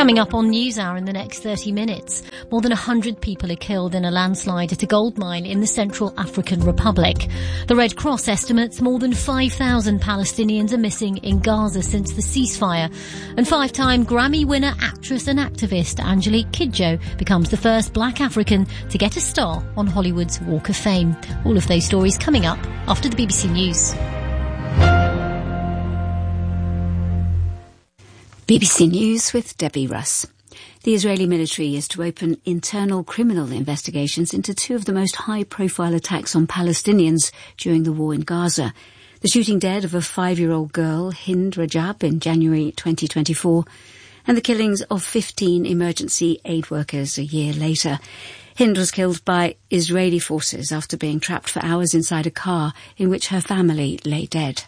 Coming up on NewsHour in the next 30 minutes, more than 100 people are killed in a landslide at a gold mine in the Central African Republic. The Red Cross estimates more than 5,000 Palestinians are missing in Gaza since the ceasefire. And five-time Grammy winner, actress and activist Angelique Kidjo becomes the first black African to get a star on Hollywood's Walk of Fame. All of those stories coming up after the BBC News. BBC News with Debbie Russ. The Israeli military is to open internal criminal investigations into two of the most high-profile attacks on Palestinians during the war in Gaza. The shooting dead of a 5-year-old girl, Hind Rajab, in January 2024, and the killings of 15 emergency aid workers a year later. Hind was killed by Israeli forces after being trapped for hours inside a car in which her family lay dead.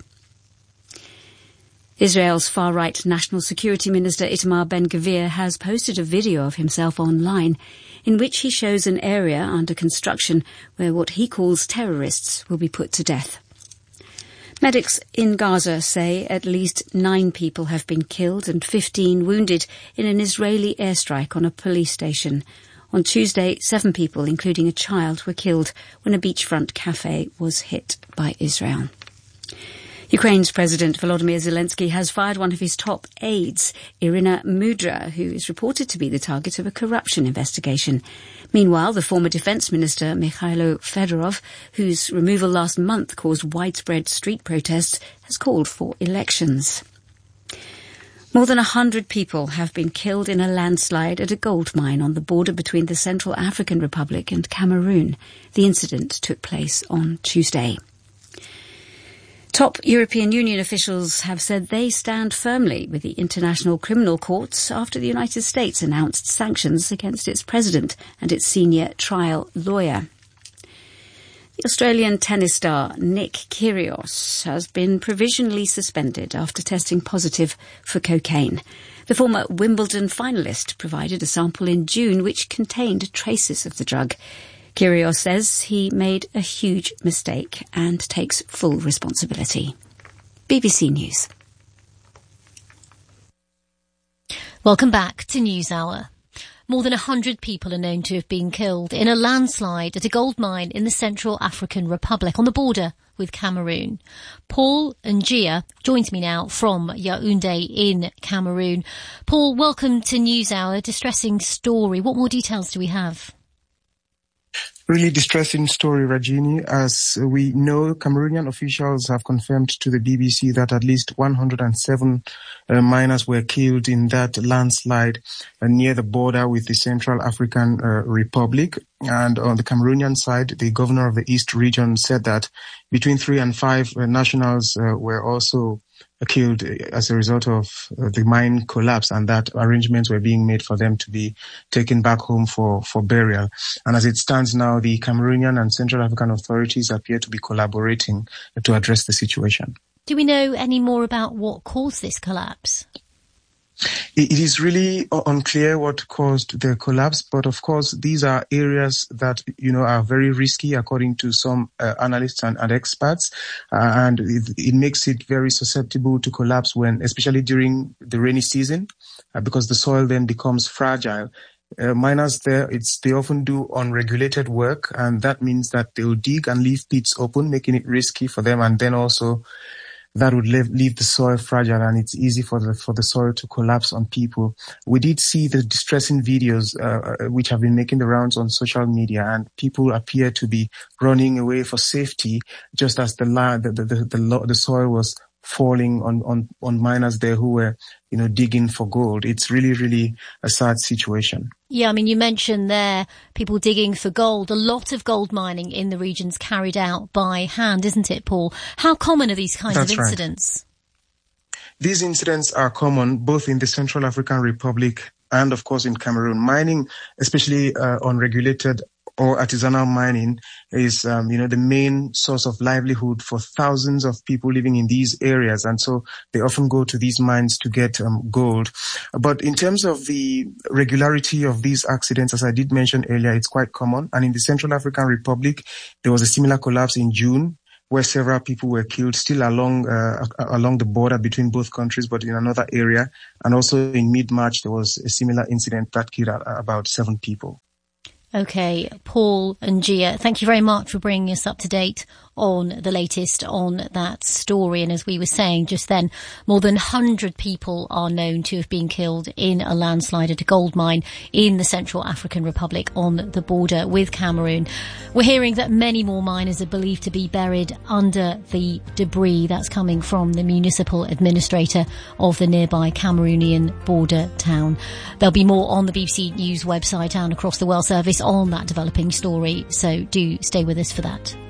Israel's far-right National Security Minister Itamar Ben-Gvir has posted a video of himself online in which he shows an area under construction where what he calls terrorists will be put to death. Medics in Gaza say at least 9 people have been killed and 15 wounded in an Israeli airstrike on a police station. On Tuesday, 7 people, including a child, were killed when a beachfront cafe was hit by Israel. Ukraine's President Volodymyr Zelensky has fired one of his top aides, Irina Mudra, who is reported to be the target of a corruption investigation. Meanwhile, the former defence minister, Mikhailo Fedorov, whose removal last month caused widespread street protests, has called for elections. More than 100 people have been killed in a landslide at a gold mine on the border between the Central African Republic and Cameroon. The incident took place on Tuesday. Top European Union officials have said they stand firmly with the International Criminal Court after the United States announced sanctions against its president and its senior trial lawyer. The Australian tennis star Nick Kyrgios has been provisionally suspended after testing positive for cocaine. The former Wimbledon finalist provided a sample in June which contained traces of the drug. Kyrgios says he made a huge mistake and takes full responsibility. BBC News. Welcome back to NewsHour. More than 100 people are known to have been killed in a landslide at a gold mine in the Central African Republic on the border with Cameroon. Paul Njia joins me now from Yaoundé in Cameroon. Paul, welcome to NewsHour. Distressing story. What more details do we have? Really distressing story, Rajini. As we know, Cameroonian officials have confirmed to the BBC that at least 107 miners were killed in that landslide near the border with the Central African Republic. And on the Cameroonian side, the governor of the East region said that between 3 and 5 nationals were also killed as a result of the mine collapse, and that arrangements were being made for them to be taken back home for burial. And as it stands now, the Cameroonian and Central African authorities appear to be collaborating to address the situation. Do we know any more about what caused this collapse? It is really unclear what caused the collapse, but of course, these are areas that, are very risky according to some analysts and experts, and it makes it very susceptible to collapse especially during the rainy season, because the soil then becomes fragile. Miners there, they often do unregulated work, and that means that they'll dig and leave pits open, making it risky for them, and then also that would leave the soil fragile, and it's easy for the soil to collapse on people. We did see the distressing videos which have been making the rounds on social media, and people appear to be running away for safety, just as the soil was falling on miners there who were, digging for gold. It's really, really a sad situation. Yeah, you mentioned there people digging for gold. A lot of gold mining in the region's carried out by hand, isn't it, Paul? How common are these kinds of incidents? Right. These incidents are common both in the Central African Republic and, of course, in Cameroon. Mining, especially unregulated or artisanal mining, is, the main source of livelihood for thousands of people living in these areas. And so they often go to these mines to get gold. But in terms of the regularity of these accidents, as I did mention earlier, it's quite common. And in the Central African Republic, there was a similar collapse in June where several people were killed, still along the border between both countries, but in another area. And also in mid-March, there was a similar incident that killed about 7 people. Okay, Paul and Gia, thank you very much for bringing us up to date on the latest on that story. And as we were saying just then, more than 100 people are known to have been killed in a landslide at a gold mine in the Central African Republic on the border with Cameroon. We're hearing that many more miners are believed to be buried under the debris that's coming from the municipal administrator of the nearby Cameroonian border town. There'll be more on the BBC News website and across the Well Service on that developing story, so do stay with us for that.